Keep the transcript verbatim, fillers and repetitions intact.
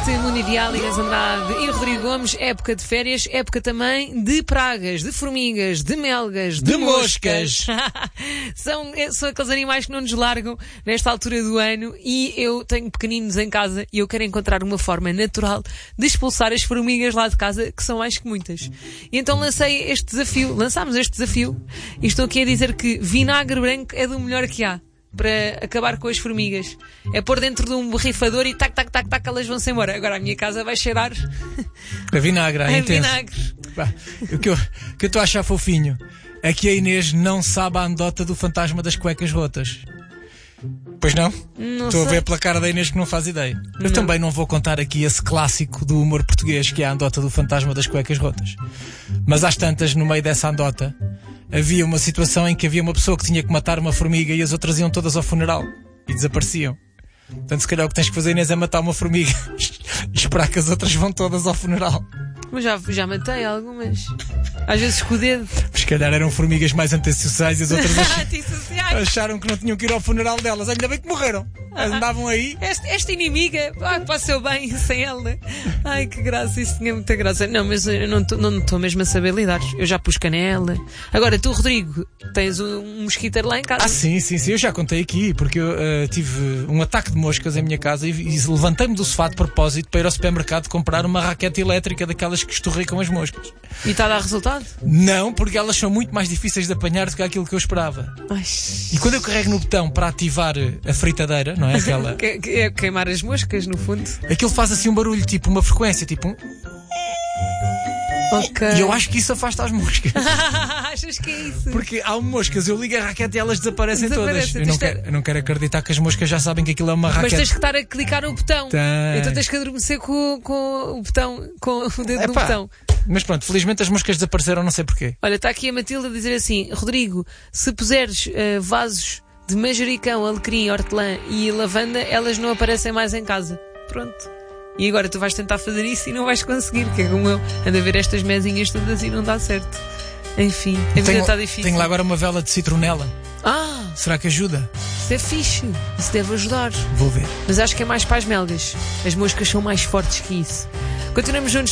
noite, Mundo Ideal, Inês Andrade e Rodrigo Gomes. Época de férias, época também de pragas, de formigas, de melgas, de, de moscas. moscas. são, são aqueles animais que não nos largam nesta altura do ano e eu tenho pequeninos em casa e eu quero encontrar uma forma natural de expulsar as formigas lá de casa, que são mais que muitas. E então lancei este desafio, lançámos este desafio e estou aqui a dizer que vinagre branco é do melhor que há para acabar com as formigas. É pôr dentro de um borrifador e tac, tac, tac, tac, elas vão-se embora. Agora a minha casa vai cheirar a vinagre, a intenso. vinagre. Pá, o que eu o que eu estou a achar fofinho é que a Inês não sabe a anedota do fantasma das cuecas rotas. Pois não? Não Estou sei. a ver pela cara da Inês que não faz ideia. Eu Não. também não vou contar aqui esse clássico do humor português que é a anedota do fantasma das cuecas rotas. Mas às tantas, no meio dessa anedota, havia uma situação em que havia uma pessoa que tinha que matar uma formiga e as outras iam todas ao funeral e desapareciam. Portanto, se calhar o que tens que fazer, Inês, é matar uma formiga e esperar que as outras vão todas ao funeral. Mas já, já matei algumas. Às vezes com o dedo. Se calhar eram formigas mais antissociais e as outras ach- Antissociais. acharam que não tinham que ir ao funeral delas. Ainda bem que morreram. Andavam aí. Esta, esta inimiga, ai, passou bem sem ela. Ai, que graça, isso tinha muita graça. Não, mas eu não estou não estou mesmo a saber lidar. Eu já pus canela. Agora, tu, Rodrigo, tens um, um mosquiteiro lá em casa. Ah, sim, sim, sim. Eu já contei aqui, porque eu eh, tive um ataque de moscas em minha casa e, e levantei-me do sofá de propósito para ir ao supermercado comprar uma raquete elétrica daquelas que estorricam as moscas. E está a dar resultado? Não, porque elas são muito mais difíceis de apanhar do que aquilo que eu esperava. Ai. E quando eu carrego no botão para ativar a fritadeira, não é? Aquela... Que, que é queimar as moscas, no fundo. Aquilo faz assim um barulho, tipo uma frequência, tipo um... Ok. E eu acho que isso afasta as moscas. Achas que é isso? Porque há moscas, eu ligo a raquete e elas desaparecem, Desaparecem. todas. Eu não, Isto é- quero, eu não quero acreditar que as moscas já sabem que aquilo é uma Mas raquete. tens que estar a clicar no botão. Tem. Então tens que adormecer com, com o botão, com o dedo no Epá. botão. Mas pronto, felizmente as moscas desapareceram, não sei porquê. Olha, está aqui a Matilde a dizer assim: Rodrigo, se puseres eh, vasos de manjericão, alecrim, hortelã e lavanda, elas não aparecem mais em casa. Pronto. E agora tu vais tentar fazer isso e não vais conseguir, que é como eu. Ando a ver estas mesinhas todas e não dá certo. Enfim, a vida Tenho, está difícil. tenho lá agora uma vela de citronela. Ah, Será que ajuda? isso é fixe. Isso deve ajudar. Vou ver. Mas acho que é mais para as melgas. As moscas são mais fortes que isso. Continuamos juntos.